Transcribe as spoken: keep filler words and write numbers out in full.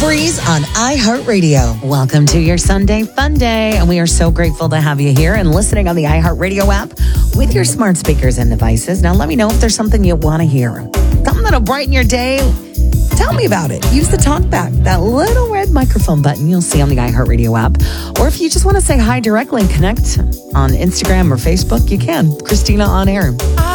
Breeze on iHeartRadio. Welcome to your Sunday Fun Day, and we are so grateful to have you here and listening on the iHeartRadio app with your smart speakers and devices. Now, let me know if there's something you want to hear. Something that'll brighten your day. Tell me about it. Use the talkback, that little red microphone button you'll see on the iHeartRadio app. Or if you just want to say hi directly and connect on Instagram or Facebook, you can. Christina on air.